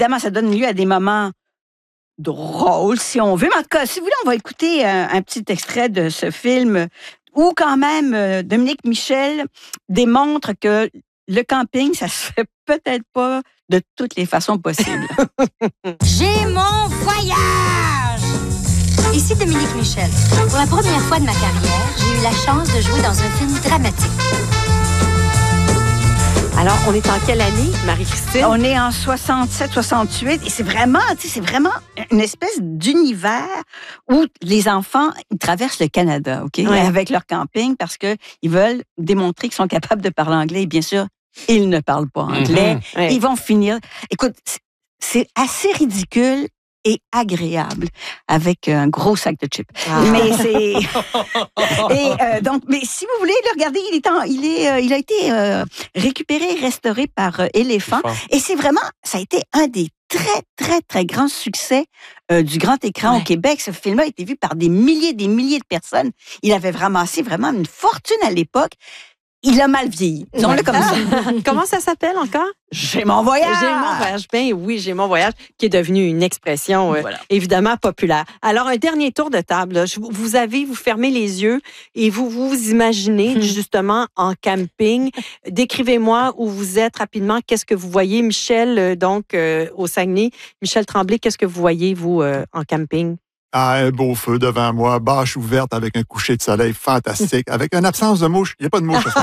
évidemment, ça donne lieu à des moments drôles, si on veut. Mais en tout cas, si vous voulez, on va écouter un petit extrait de ce film où quand même Dominique Michel démontre que le camping, ça se fait peut-être pas de toutes les façons possibles. J'ai mon voyage! Ici Dominique Michel. Pour la première fois de ma carrière, j'ai eu la chance de jouer dans un film dramatique. Alors, on est en quelle année, Marie-Christine? On est en 67-68 et c'est vraiment une espèce d'univers où les enfants ils traversent le Canada, OK, avec leur camping parce que ils veulent démontrer qu'ils sont capables de parler anglais. Et bien sûr, ils ne parlent pas anglais. Ils vont finir. Écoute, c'est assez ridicule et agréable avec un gros sac de chips. Mais c'est donc mais si vous voulez le regarder, il a été récupéré et restauré par Éléphant et c'est vraiment ça a été un des très grands succès du grand écran au Québec. Ce film a été vu par des milliers de personnes. Il avait ramassé vraiment une fortune à l'époque. Il a mal vieilli. Disons-le comme ça. Comment ça s'appelle encore? J'ai mon voyage. J'ai mon voyage. Ben oui, j'ai mon voyage, qui est devenu une expression évidemment populaire. Alors, un dernier tour de table. Là. Vous fermez les yeux et vous imaginez justement en camping. Décrivez-moi où vous êtes rapidement. Qu'est-ce que vous voyez, Michel, donc au Saguenay? Michel Tremblay, qu'est-ce que vous voyez, vous, en camping? Un beau feu devant moi, bâche ouverte avec un coucher de soleil fantastique, avec une absence de mouche. Il n'y a pas de mouche.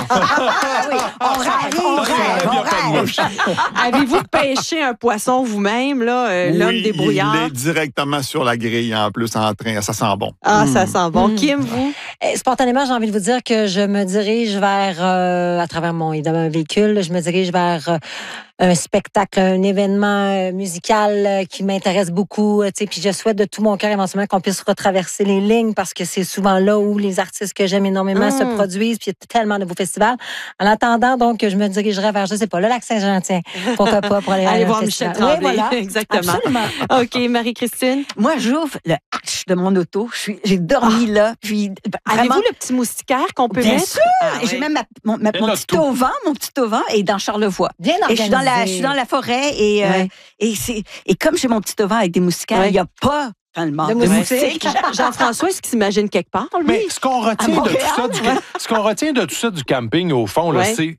On rêve. Avez-vous pêché un poisson vous-même, là, l'homme débrouillard? Il est directement sur la grille en plus en train. Ça sent bon. Ah, ça sent bon. Kim, vous? Spontanément, j'ai envie de vous dire que je me dirige vers, à travers mon véhicule, je me dirige vers un spectacle, un événement musical qui m'intéresse beaucoup. Puis je souhaite de tout mon cœur éventuellement qu'on puisse retraverser les lignes parce que c'est souvent là où les artistes que j'aime énormément se produisent. Puis il y a tellement de beaux festivals. En attendant, donc, je me dirigerai vers, je sais pas, le Lac-Saint-Jean, tiens, pourquoi pas, pour aller voir Michel Tremblay. Oui, voilà. Exactement. Absolument. OK, Marie-Christine? Moi, j'ouvre le hatch de mon auto. J'ai dormi là. Puis, avez-vous le petit moustiquaire qu'on peut Bien mettre? sûr! J'ai même mon petit auvent. Mon petit auvent est dans Charlevoix. Bien organisé. Et je suis dans la forêt et comme j'ai mon petit auvent avec des moustiquaires, il n'y a pas tellement de moustiques. Jean-François, est-ce qu'il s'imagine quelque part, lui? Mais ce qu'on retient de tout ça du camping, au fond, là, c'est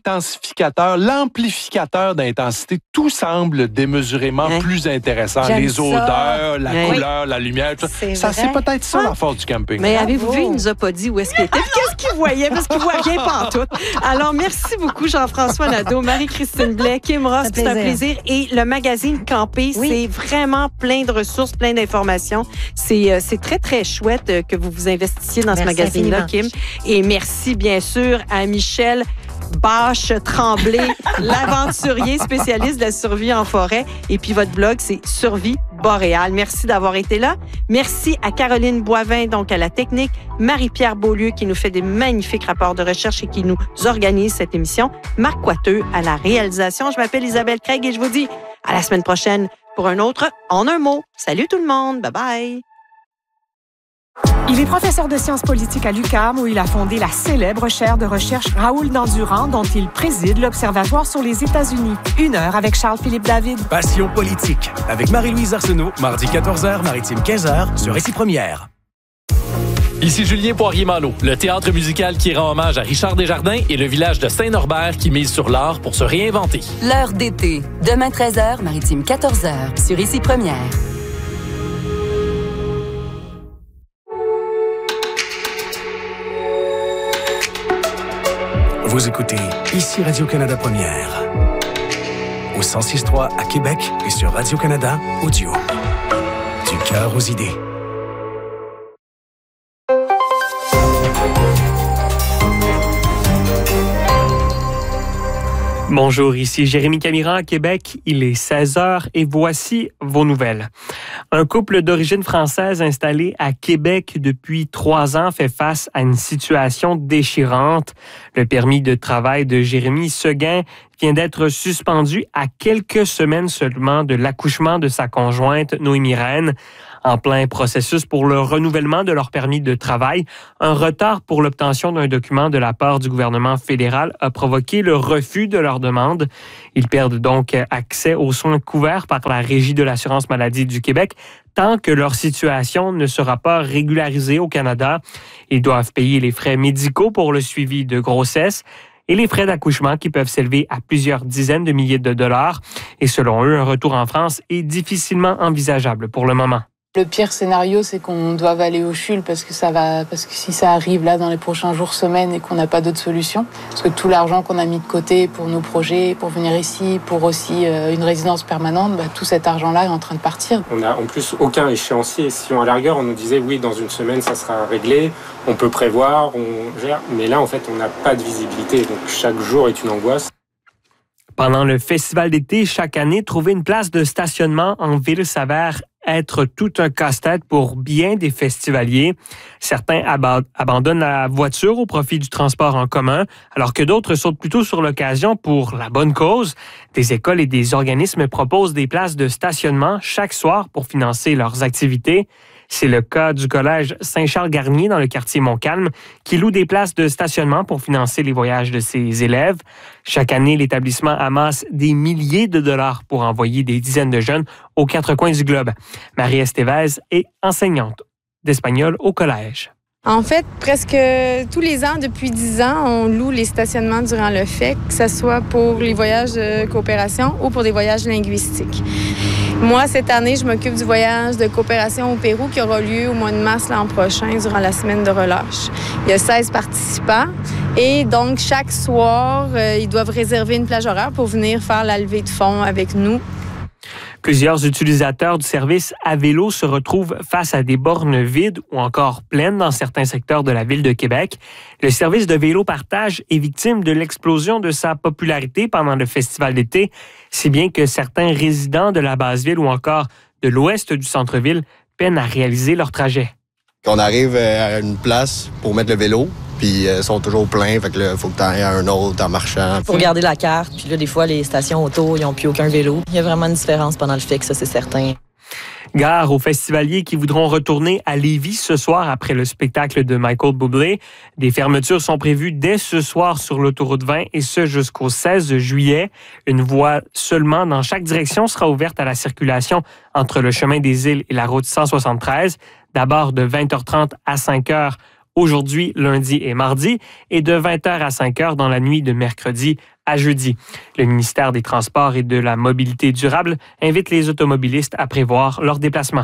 l'amplificateur d'intensité. Tout semble démesurément plus intéressant. Les odeurs, la couleur, la lumière, tout ça. C'est peut-être ça la force du camping. Mais avez-vous vu, il nous a pas dit où est-ce qu'il était. Qu'est-ce qu'il voyait? Parce qu'il voit rien pantoute. Alors, merci beaucoup, Jean-François Nadeau, Marie-Christine Blais, Kim Ross, c'est un plaisir. Et le magazine Campé, c'est vraiment plein de ressources, plein d'informations. C'est très, très chouette que vous vous investissiez dans ce magazine-là, Kim. Et merci, bien sûr, à Michel Bâche Tremblay, l'aventurier spécialiste de la survie en forêt. Et puis, votre blog, c'est Survie Boréale. Merci d'avoir été là. Merci à Caroline Boivin, donc à la technique, Marie-Pierre Beaulieu, qui nous fait des magnifiques rapports de recherche et qui nous organise cette émission, Marc Coiteux à la réalisation. Je m'appelle Isabelle Craig et je vous dis à la semaine prochaine pour un autre En un mot. Salut tout le monde. Bye-bye. Il est professeur de sciences politiques à l'UQAM où il a fondé la célèbre chaire de recherche Raoul Dandurand dont il préside l'Observatoire sur les États-Unis. 1 heure avec Charles-Philippe David. Passion politique avec Marie-Louise Arsenault, mardi 14h, Maritime 15h, sur Récit Première. Ici Julien Poirier-Malo, le théâtre musical qui rend hommage à Richard Desjardins et le village de Saint-Norbert qui mise sur l'art pour se réinventer. L'heure d'été, demain 13h, Maritime 14h, sur Récit Première. Vous écoutez ici Radio-Canada Première. Au 106.3 à Québec et sur Radio-Canada Audio. Du cœur aux idées. Bonjour, ici Jérémy Camiran à Québec. Il est 16h et voici vos nouvelles. Un couple d'origine française installé à Québec depuis 3 ans fait face à une situation déchirante. Le permis de travail de Jérémy Seguin vient d'être suspendu à quelques semaines seulement de l'accouchement de sa conjointe Noémie Reine. En plein processus pour le renouvellement de leur permis de travail, un retard pour l'obtention d'un document de la part du gouvernement fédéral a provoqué le refus de leur demande. Ils perdent donc accès aux soins couverts par la Régie de l'assurance maladie du Québec tant que leur situation ne sera pas régularisée au Canada. Ils doivent payer les frais médicaux pour le suivi de grossesse et les frais d'accouchement qui peuvent s'élever à plusieurs dizaines de milliers de dollars. Et selon eux, un retour en France est difficilement envisageable pour le moment. Le pire scénario, c'est qu'on doive aller au CHUL parce que si ça arrive là dans les prochains jours, semaines et qu'on n'a pas d'autre solution, parce que tout l'argent qu'on a mis de côté pour nos projets, pour venir ici, pour aussi une résidence permanente, tout cet argent-là est en train de partir. On n'a en plus aucun échéancier. Si à la rigueur, on nous disait oui, dans une semaine, ça sera réglé, on peut prévoir, on gère, mais là, en fait, on n'a pas de visibilité. Donc chaque jour est une angoisse. Pendant le festival d'été, chaque année, trouver une place de stationnement en ville s'avère être tout un casse-tête pour bien des festivaliers. Certains abandonnent la voiture au profit du transport en commun, alors que d'autres sautent plutôt sur l'occasion pour la bonne cause. Des écoles et des organismes proposent des places de stationnement chaque soir pour financer leurs activités. C'est le cas du collège Saint-Charles-Garnier dans le quartier Montcalm qui loue des places de stationnement pour financer les voyages de ses élèves. Chaque année, l'établissement amasse des milliers de dollars pour envoyer des dizaines de jeunes aux quatre coins du globe. Marie Estevez est enseignante d'espagnol au collège. En fait, presque tous les ans, depuis 10 ans, on loue les stationnements durant le FEC, que ce soit pour les voyages de coopération ou pour des voyages linguistiques. Moi, cette année, je m'occupe du voyage de coopération au Pérou qui aura lieu au mois de mars l'an prochain, durant la semaine de relâche. Il y a 16 participants et donc chaque soir, ils doivent réserver une plage horaire pour venir faire la levée de fonds avec nous. Plusieurs utilisateurs du service à vélo se retrouvent face à des bornes vides ou encore pleines dans certains secteurs de la ville de Québec. Le service de vélo partage est victime de l'explosion de sa popularité pendant le festival d'été, si bien que certains résidents de la Basse-Ville ou encore de l'ouest du centre-ville peinent à réaliser leur trajet. On arrive à une place pour mettre le vélo, puis ils sont toujours pleins, fait que là, il faut que tu ailles à un autre en marchant. Faut regarder la carte, puis là, des fois, les stations auto, ils n'ont plus aucun vélo. Il y a vraiment une différence pendant le FEC, ça, c'est certain. Gare aux festivaliers qui voudront retourner à Lévis ce soir après le spectacle de Michael Bublé. Des fermetures sont prévues dès ce soir sur l'autoroute 20 et ce jusqu'au 16 juillet. Une voie seulement dans chaque direction sera ouverte à la circulation entre le chemin des Îles et la route 173, d'abord de 20h30 à 5h aujourd'hui, lundi et mardi, et de 20h à 5h dans la nuit de mercredi à jeudi. Le ministère des Transports et de la Mobilité durable invite les automobilistes à prévoir leur déplacement.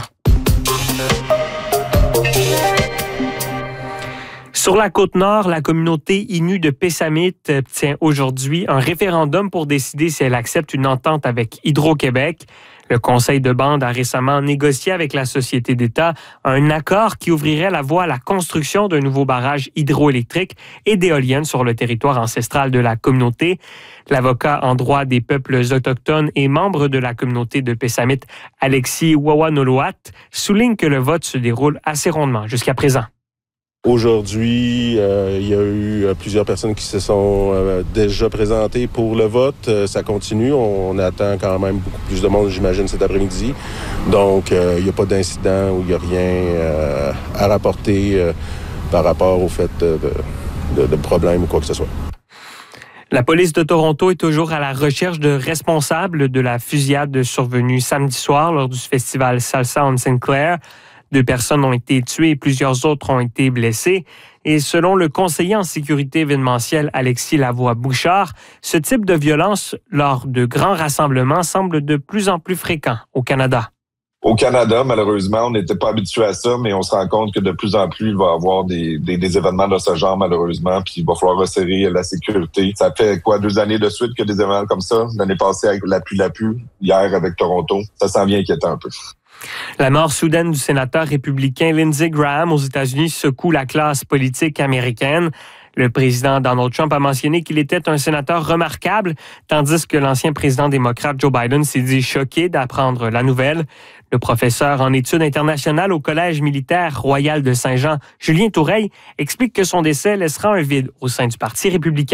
Sur la Côte-Nord, la communauté Innu de Pessamit tient aujourd'hui un référendum pour décider si elle accepte une entente avec Hydro-Québec. Le conseil de bande a récemment négocié avec la société d'État un accord qui ouvrirait la voie à la construction d'un nouveau barrage hydroélectrique et d'éoliennes sur le territoire ancestral de la communauté. L'avocat en droit des peuples autochtones et membre de la communauté de Pessamit, Alexis Wawanoloat, souligne que le vote se déroule assez rondement jusqu'à présent. Aujourd'hui, il y a eu plusieurs personnes qui se sont déjà présentées pour le vote. Ça continue. On attend quand même beaucoup plus de monde, j'imagine, cet après-midi. Donc, il n'y a pas d'incident ou il n'y a rien à rapporter par rapport au fait de problème ou quoi que ce soit. La police de Toronto est toujours à la recherche de responsables de la fusillade survenue samedi soir lors du festival Salsa on Sinclair. 2 personnes ont été tuées et plusieurs autres ont été blessées. Et selon le conseiller en sécurité événementielle Alexis Lavoie-Bouchard, ce type de violence lors de grands rassemblements semble de plus en plus fréquent au Canada. Au Canada, malheureusement, on n'était pas habitué à ça, mais on se rend compte que de plus en plus, il va y avoir des événements de ce genre, malheureusement, puis il va falloir resserrer la sécurité. Ça fait 2 années de suite que des événements comme ça? L'année passée avec la pluie, hier avec Toronto. Ça s'en vient inquiétant un peu. La mort soudaine du sénateur républicain Lindsey Graham aux États-Unis secoue la classe politique américaine. Le président Donald Trump a mentionné qu'il était un sénateur remarquable, tandis que l'ancien président démocrate Joe Biden s'est dit choqué d'apprendre la nouvelle. Le professeur en études internationales au Collège militaire royal de Saint-Jean, Julien Toureille, explique que son décès laissera un vide au sein du Parti républicain.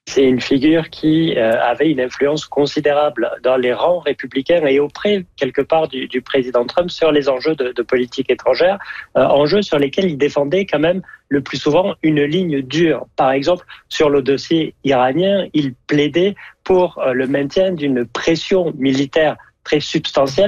C'est une figure qui avait une influence considérable dans les rangs républicains et auprès, quelque part, du président Trump sur les enjeux de politique étrangère, enjeux sur lesquels il défendait quand même le plus souvent une ligne dure. Par exemple, sur le dossier iranien, il plaidait pour le maintien d'une pression militaire très substantielle